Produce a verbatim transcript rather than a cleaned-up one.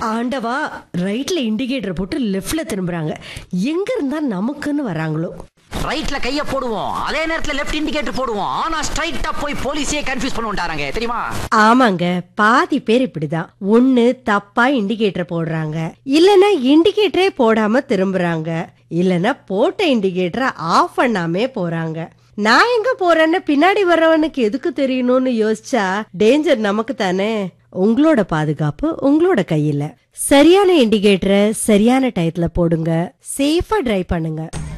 ஆண்டவா, ரைட்ல இண்டிகேட்டர் போட்டு லெஃப்ட்ல திரும்புறாங்க. எங்க இருந்தா நமக்குன்னு வராங்களோ. ரைட்ல கைய போடுவோம், அதே நேரத்துல லெஃப்ட் இண்டிகேட்டர் போடுவோம். ஆனா ஸ்ட்ரைட்டா போய் போலீஸே கன்ஃபியூஸ் பண்ணுவாங்க தெரியுமா? ஆமாங்க, பாதி பேர் இப்படிதான். ஒண்ணு தப்பா இண்டிகேட்டர் போடுறாங்க, இல்லனா இண்டிகேட்டரே போடாம திரும்புறாங்க, இல்லனா போட்ட இண்டிகேட்டரை ஆஃப் பண்ணாமே போறாங்க. நான் எங்க போறேன்னு பின்னாடி வர்றவனுக்கு எதுக்கு தெரியணும்னு யோசிச்சா டேஞ்சர் நமக்கு தானே. உங்களோட பாதுகாப்பு உங்களோட கையில. சரியான இண்டிகேட்டரை சரியான டயத்துல போடுங்க. சேஃபா டிரைவ் பண்ணுங்க.